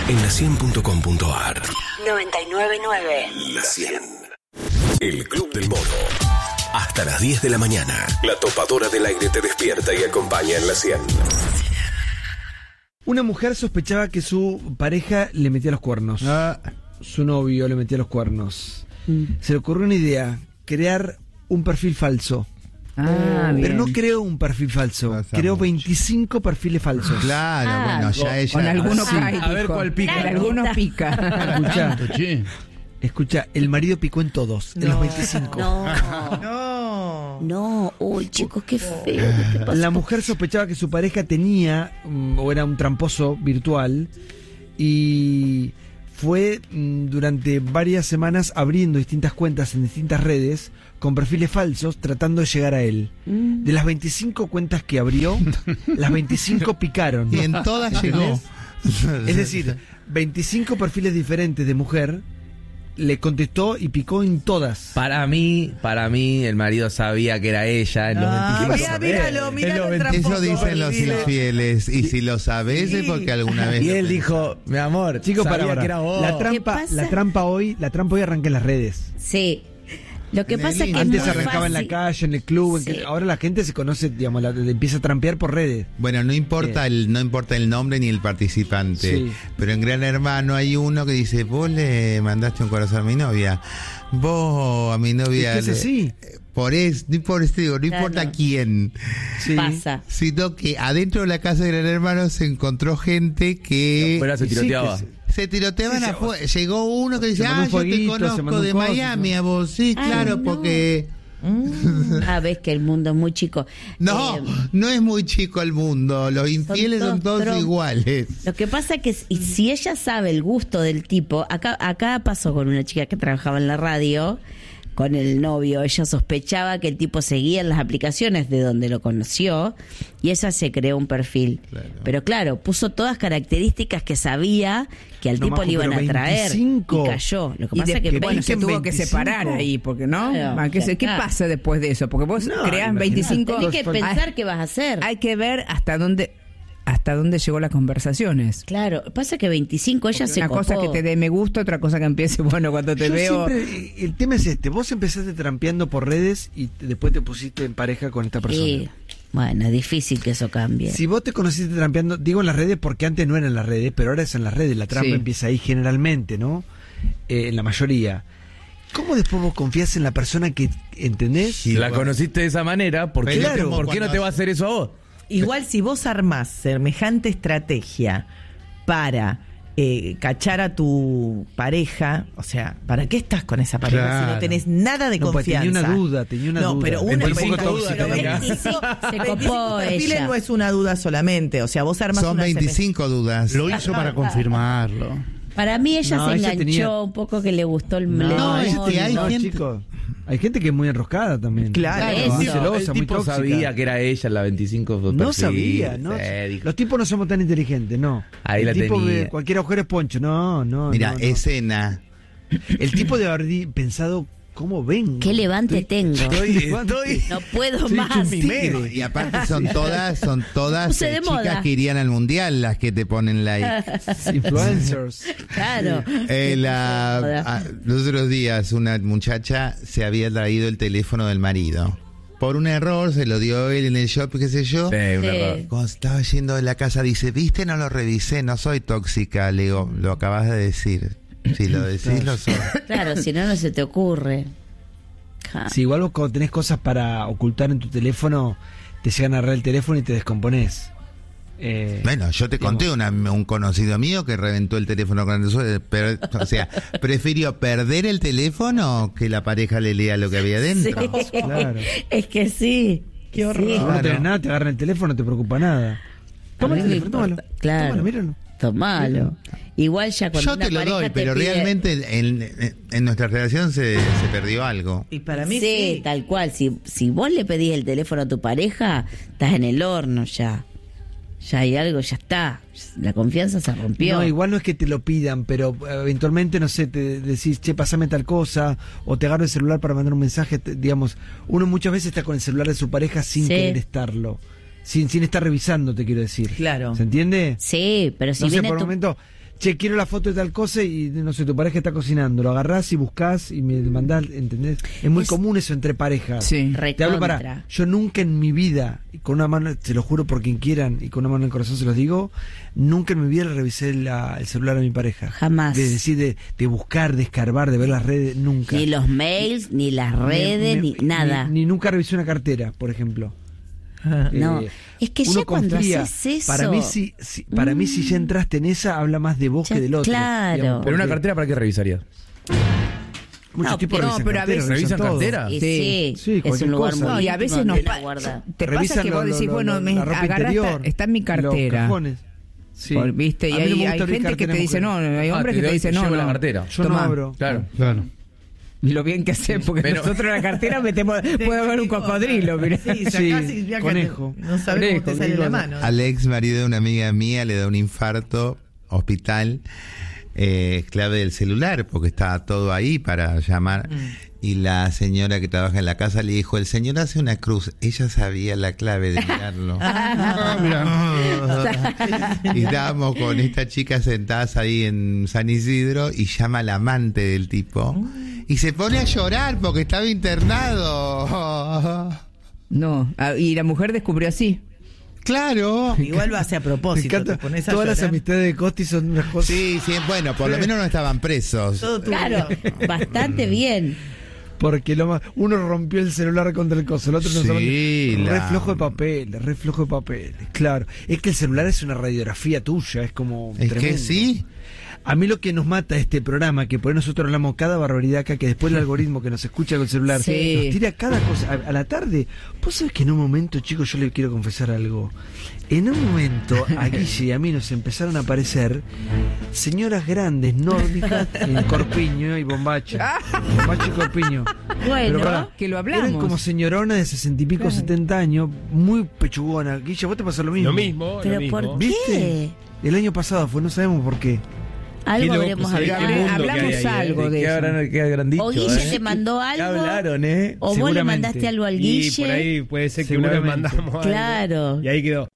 en la100.com.ar. 99.9 La 100. El Club del Mono. Hasta las 10 de la mañana. La topadora del aire te despierta y acompaña en la 100. Una mujer sospechaba que su pareja le metía los cuernos. Su novio le metía los cuernos. Se le ocurrió una idea: crear un perfil falso. Pero no creó un perfil falso, creó 25 perfiles falsos. Claro, bueno, ya ella... Con algunos Sí. cae, A ver dijo. cuál pica. Con algunos pica. Escucha, el marido picó en todos, en los 25. No, uy, chicos, qué feo. ¿Qué te pasó? La mujer sospechaba que su pareja tenía, o era un tramposo virtual, y fue durante varias semanas abriendo distintas cuentas en distintas redes con perfiles falsos tratando de llegar a él. De las 25 cuentas que abrió, las 25 picaron. Y en todas llegó. Es decir, 25 perfiles diferentes de mujer le contestó y picó en todas. Para mí, el marido sabía que era ella en los 25. Míralo, el Eso tramposo, dicen los dile. infieles. Y si lo sabés es porque alguna vez... Y él dijo, mi amor, Chicos, sabía para que era vos. ¿Qué pasa? la trampa hoy arranca en las redes. Sí. Lo que En pasa el es que Antes es muy arrancaba en la fácil. calle, en el club, Sí. ahora la gente se conoce, digamos, le empieza a trampear por redes. Bueno, no importa el nombre ni el participante, Sí. pero en Gran Hermano hay uno que dice, vos le mandaste un corazón a mi novia, vos a mi novia... Es que es así. Por eso digo, no Claro. importa quién, Sí. Pasa. sino que adentro de la casa de Gran Hermano se encontró gente que... Pero se Y sí, tiroteaba. que Se tiroteaban Sí, afuera. Llegó uno que dice, se mandó un yo te fueguito, se mandó conozco un de coso, Miami ¿no? a vos. Sí, Ay, claro, no. porque... Ves que el mundo es muy chico. No, no es muy chico el mundo. Los infieles son todos troncos. iguales. Lo que pasa es que si ella sabe el gusto del tipo, acá pasó con una chica que trabajaba en la radio, con el novio, ella sospechaba que el tipo seguía en las aplicaciones de donde lo conoció y ella se creó un perfil. Claro. Pero claro, puso todas características que sabía que al No, tipo Majo, le iban a pero traer 25. y cayó. Lo que Y pasa es que bueno, se tuvo que 25. separar ahí, porque no. Claro, ¿Qué claro. pasa después de eso? Porque vos No, creás imagínate. 25. tenés que pensar Hay- qué vas a hacer. Hay que ver hasta dónde llegó las conversaciones. Claro, pasa que 25 ella se Una cosa copó. que te dé me gusta, otra cosa que empiece, bueno, cuando te Yo veo. siempre, el tema es este: vos empezaste trampeando por redes y después te pusiste en pareja con esta persona. Sí. Bueno, es difícil que eso cambie. Si vos te conociste trampeando, digo en las redes porque antes no era en las redes, pero ahora es en las redes, la trampa Sí. empieza ahí generalmente, ¿no? En la mayoría. ¿Cómo después vos confías en la persona que, entendés? Sí. La conociste de esa manera, ¿por qué, Pero ¿por qué no cuando te va a hacer eso a vos? Igual si vos armás semejante estrategia para cachar a tu pareja, o sea, ¿para qué estás con esa pareja si no Claro. tenés nada de No, pues confianza? tenía una duda. No, pero una 25 pero dudas pero tenía. 25 Se 25 copó perfiles ella. no es una duda solamente, o sea, vos armás Son una 25 dudas. Lo hizo para confirmarlo. Para mí ella No, se ella enganchó tenía- un poco que le gustó el No, es que hay no, gente- chicos. Hay gente que es muy enroscada también. Claro. Muy Eso. celosa, El muy tipo tóxica. sabía que era ella la 25 No perfil. sabía, ¿no? Sí, dijo. Los tipos no somos tan inteligentes, no. Ahí el la tipo tenía. ve cualquier agujero es poncho, no. Mira, no. escena. El tipo debe haber pensado, ¿cómo ven? Qué levante tengo. Estoy No puedo Sí, más. chumimero. Y aparte son todas Puse de chicas moda. que irían al mundial las que te ponen like. influencers. Claro. Los otros días una muchacha se había traído el teléfono del marido. Por un error se lo dio él en el shopping, qué sé yo. Sí, un Sí. error. Cuando estaba yendo de la casa dice, ¿viste? No lo revisé, no soy tóxica. Le digo, lo acabas de decir. Si lo decís, lo soy. Claro, si no, no se te ocurre. Ja. Si igual vos cuando tenés cosas para ocultar en tu teléfono, te llegan a agarrar el teléfono y te descomponés. Bueno, yo te conté un conocido mío que reventó el teléfono con pero, o sea, prefirió perder el teléfono que la pareja le lea lo que había dentro. Sí. Claro. Es que sí. Qué horror. Sí. Si vos no tenés nada, te agarran el teléfono, no te preocupa nada. Toma A el mí me teléfono, tómalo. importa. Claro. Tómalo, míralo. Tomalo. Igual ya cuando Yo una te lo pareja doy, pero pide- realmente en nuestra relación se perdió algo. Y para mí sí, tal cual. Si vos le pedís el teléfono a tu pareja, estás en el horno ya. Ya hay algo, ya está. La confianza se rompió. No, igual no es que te lo pidan, pero eventualmente, no sé, te decís, che, pasame tal cosa, o te agarro el celular para mandar un mensaje, digamos, uno muchas veces está con el celular de su pareja sin Sí. querer estarlo, sin estar revisando, te quiero decir. Claro. ¿Se entiende? Sí, pero si No sé, viene por un tu... momento che, quiero la foto de tal cosa y no sé, tu pareja está cocinando, lo agarrás y buscás y me mandás, ¿entendés? Es muy común eso entre parejas. Sí. Te hablo Recontra. yo nunca en mi vida, y con una mano, se lo juro por quien quieran, y con una mano en el corazón se los digo, nunca en mi vida le revisé el celular a mi pareja. Jamás. De decir, de buscar, de escarbar, de ver las redes, nunca. Ni los mails, ni las redes, ni nada. Ni nunca revisé una cartera, por ejemplo. No, es que uno ya cuando confía. haces eso... Para mí, si ya entraste en esa, habla más de vos Ya, que del otro. claro. digamos, Pero una porque cartera, ¿para qué revisarías? Muchos No, tipos pero- revisan pero a carteras, veces- ¿revisan todo. cartera? Y Sí. Sí, es cualquier un lugar cosa. muy No, y a íntimo veces nos que la pa- guarda. te pasa Revisan que vos decís, bueno, la ropa agarrá, interior, está en mi los cartera. cajones. Sí. ¿Viste? Y A mí no me hay gusta gente abrir que te carteras dice, no, mujeres. hay hombres que te dicen, no, llevo la no. cartera. Yo Tomá. no abro. Claro. Claro. Lo bien que hace, porque Pero- nosotros en la cartera metemos, puede haber un cocodrilo, mirá. Sí, Sí, sacás y ya que conejo. no sabes cómo te sale la mano. Al ex marido de una amiga mía le da un infarto, hospital, clave del celular, porque estaba todo ahí para llamar. Y la señora que trabaja en la casa le dijo, el señor hace una cruz. Ella sabía la clave de mirarlo. Y estábamos con esta chica sentadas ahí en San Isidro y llama al amante del tipo y se pone a llorar porque estaba internado. No, y la mujer descubrió así. Claro. Igual lo hace a Me propósito. encanta. Te pones a Todas las llorar. amistades de Costi son unas cosas. Sí, sí, bueno, por lo menos no estaban presos. Todo tu Claro, bastante bien. Porque uno rompió el celular contra el coso, el otro no Sí, sabe. la- Reflojo de papeles, claro. Es que el celular es una radiografía tuya, es como Es tremendo. que sí. A mí lo que nos mata este programa, que por ahí nosotros hablamos cada barbaridad acá, que después el algoritmo que nos escucha con el celular Sí. nos tira cada cosa. A la tarde, vos sabés que en un momento, chicos, yo le quiero confesar algo. En un momento, a Guille y a mí nos empezaron a aparecer señoras grandes, nórdicas, en Corpiño y Bombacha. Bombacha y Corpiño. Bueno, pará, que lo hablamos. eran como señoronas de 60 y pico, 70 años, muy pechugona. Guille, ¿vos te pasó lo mismo? Lo mismo, pero lo mismo. ¿por ¿Viste? qué? El año pasado fue, no sabemos por qué. Algo Qué habremos loco, sí, hablado. qué mundo que Hablamos hay ahí, algo de ¿Qué eso. habrán dicho? O Guille te mandó ¿Qué algo. hablaron, O vos le Seguramente. mandaste algo al Y Guille. por ahí puede ser que una vez Seguramente. mandamos algo Claro. y ahí quedó.